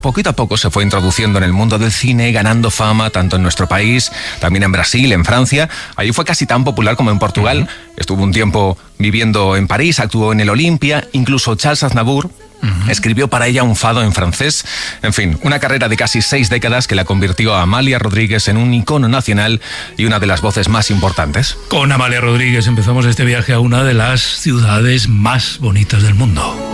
Poquito a poco se fue introduciendo en el mundo del cine, ganando fama tanto en nuestro país, también en Brasil, en Francia. Allí fue casi tan popular como en Portugal. Estuvo un tiempo viviendo en París, actuó en el Olympia, incluso Charles Aznavour escribió para ella un fado en francés. En fin, una carrera de casi 6 décadas que la convirtió a Amalia Rodríguez en un icono nacional y una de las voces más importantes. Con Amalia Rodríguez empezamos este viaje a una de las ciudades más bonitas del mundo.